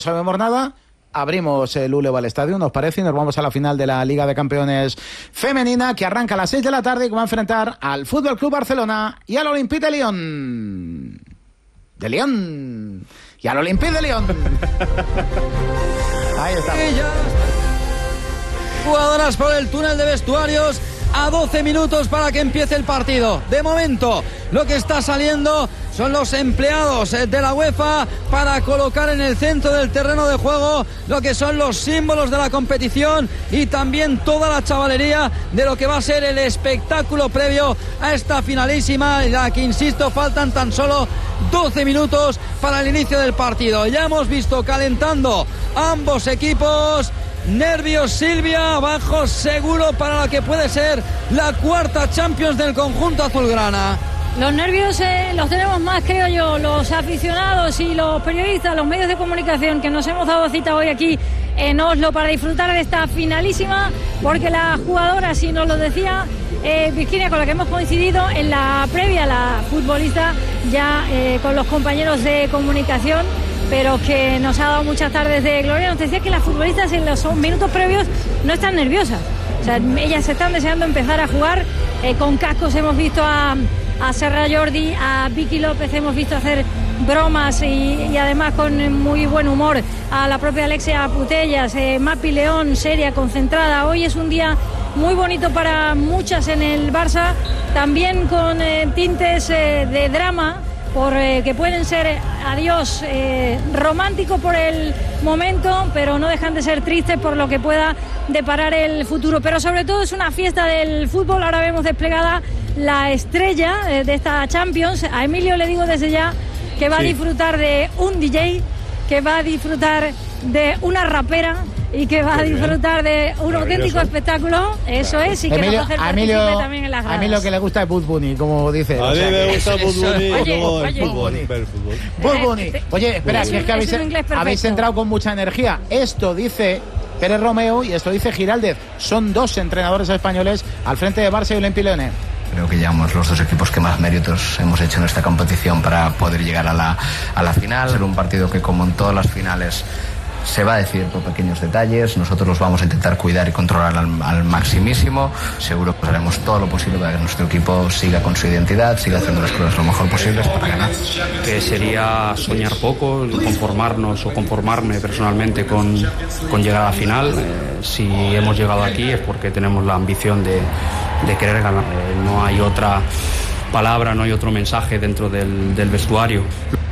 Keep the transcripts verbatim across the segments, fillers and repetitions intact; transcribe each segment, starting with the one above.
sabemos nada, abrimos el Uleval Estadio, nos parece, y nos vamos a la final de la Liga de Campeones femenina, que arranca a las seis de la tarde y que va a enfrentar al Fútbol Club Barcelona y al Olympique de Lyon. De Lyon. Y al Olympique de Lyon. Ahí está. Jugadoras por el túnel de vestuarios a doce minutos para que empiece el partido. De momento, lo que está saliendo son los empleados de la UEFA para colocar en el centro del terreno de juego lo que son los símbolos de la competición y también toda la chavalería de lo que va a ser el espectáculo previo a esta finalísima, en la que, insisto, faltan tan solo doce minutos para el inicio del partido. Ya hemos visto calentando ambos equipos. Nervios, Silvia, abajo seguro para lo que puede ser la cuarta Champions del conjunto azulgrana. Los nervios eh, los tenemos más, creo yo, los aficionados y los periodistas, los medios de comunicación que nos hemos dado cita hoy aquí en Oslo para disfrutar de esta finalísima, porque la jugadora, si nos lo decía eh, Virginia, con la que hemos coincidido en la previa, la futbolista ya eh, con los compañeros de comunicación, pero que nos ha dado muchas tardes de gloria, nos decía que las futbolistas en los minutos previos no están nerviosas. O sea, ellas están deseando empezar a jugar. Eh, con cascos hemos visto a, a Serra Jordi, a Vicky López, hemos visto hacer bromas y, y además con muy buen humor a la propia Alexia Putellas, eh, Mapi León, seria, concentrada. Hoy es un día muy bonito para muchas en el Barça, también con eh, tintes eh, de drama, por eh, que pueden ser adiós eh, romántico por el momento, pero no dejan de ser tristes por lo que pueda deparar el futuro. Pero sobre todo es una fiesta del fútbol. Ahora vemos desplegada la estrella eh, de esta Champions. A Emilio le digo desde ya que va sí. a disfrutar de un D J, que va a disfrutar de una rapera y que va a disfrutar de un auténtico espectáculo. Eso es, y que Emilio, nos va a hacer Emilio, partícipe también en las gradas. a mí lo que le gusta es Bud Bunny, como dice. A o mí sea, me gusta Bud Bunny. Oye, como oye. el fútbol, ver fútbol. Bud Bunny. Oye, espera, que es que habéis, habéis entrado con mucha energía. Esto dice Pérez Romeo y esto dice Giraldez. Son dos entrenadores españoles al frente de Barça y Olympique Lyonnais. Creo que llevamos los dos equipos que más méritos hemos hecho en esta competición para poder llegar a la, a la final. Ser un partido que, como en todas las finales, se va a decidir por pequeños detalles. Nosotros los vamos a intentar cuidar y controlar al, al maximísimo. Seguro que haremos todo lo posible para que nuestro equipo siga con su identidad, siga haciendo las cosas lo mejor posibles para ganar. Que sería soñar poco, conformarnos o conformarme personalmente con, con llegar a la final. Eh, si hemos llegado aquí es porque tenemos la ambición de, de querer ganar. Eh, no hay otra palabra, no hay otro mensaje dentro del, del vestuario.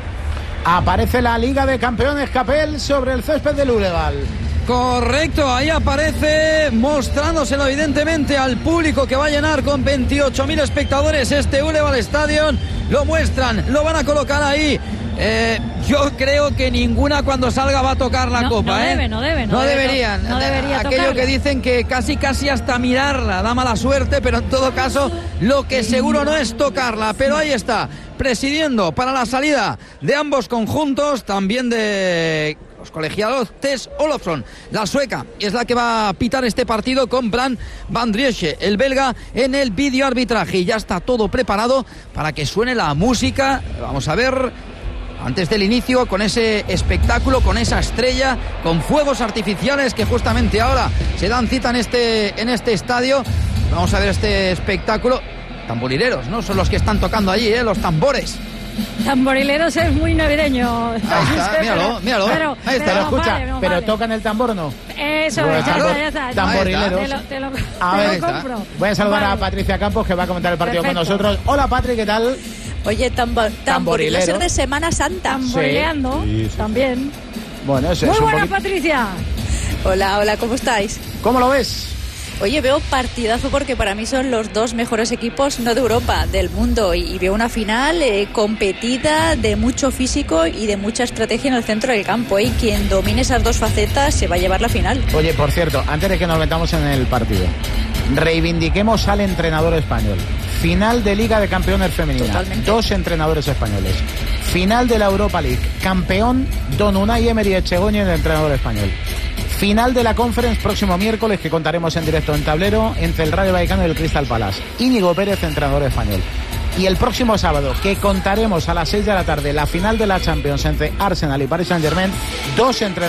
Aparece la Liga de Campeones Capel sobre el césped del Uleval. Correcto, ahí aparece, mostrándoselo evidentemente al público que va a llenar con veintiocho mil espectadores este Uleval Stadion. Lo muestran, lo van a colocar ahí. Eh, yo creo que ninguna cuando salga va a tocar la no, copa, no ¿eh? Debe, no debe, no, no debe, deberían. No, no debería Aquello tocarla. que dicen que casi casi hasta mirarla da mala suerte, pero en todo caso lo que seguro no es tocarla. Pero ahí está, presidiendo para la salida de ambos conjuntos, también de los colegiados, Tess Olofsson, la sueca, es la que va a pitar este partido con Bran Van Driesche, el belga, en el vídeo arbitraje. Y ya está todo preparado para que suene la música. Vamos a ver, antes del inicio, con ese espectáculo, con esa estrella, con fuegos artificiales que justamente ahora se dan cita en este, en este estadio. Vamos a ver este espectáculo. Tamborileros, ¿no? Son los que están tocando allí, ¿eh? Los tambores. Tamborileros es muy navideño. Ahí está, míralo, míralo. Pero, Ahí está, pero escucha, vale, pero vale. ¿Tocan el tambor o no? Eso, Bueno, ya, tambor, está, ya está. Tamborileros. Te lo, te lo, a te ver, lo compro. Voy a saludar vale. a Patricia Campos, que va a comentar el partido Perfecto. con nosotros. Hola, Patri, ¿qué tal? Oye, tambo- tamborilero ser de Semana Santa. Tamborileando, sí. Sí, sí. también. Bueno, eso Muy es un buena, poquito... Patricia. Hola, hola, ¿cómo estáis? ¿Cómo lo ves? Oye, veo partidazo porque para mí son los dos mejores equipos, no de Europa, del mundo. Y, y veo una final eh, competida, de mucho físico y de mucha estrategia en el centro del campo. Y ¿eh? Quien domine esas dos facetas se va a llevar la final. Oye, por cierto, antes de que nos metamos en el partido, reivindiquemos al entrenador español. Final de Liga de Campeones femenina. Totalmente. Dos entrenadores españoles. Final de la Europa League. Campeón Don Unai Emery Echegoñi, el entrenador español. Final de la Conference próximo miércoles, que contaremos en directo en tablero, entre el Rayo Vallecano y el Crystal Palace. Íñigo Pérez, entrenador español. Y el próximo sábado, que contaremos a las seis de la tarde, la final de la Champions entre Arsenal y Paris Saint-Germain, dos entrenadores